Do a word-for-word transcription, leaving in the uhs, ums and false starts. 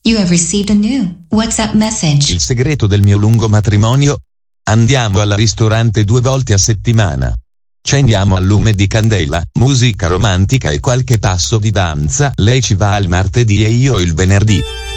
You have received a new WhatsApp message. Il segreto del mio lungo matrimonio? Andiamo al ristorante due volte a settimana. Cendiamo al lume di candela, musica romantica e qualche passo di danza. Lei ci va il martedì e io il venerdì.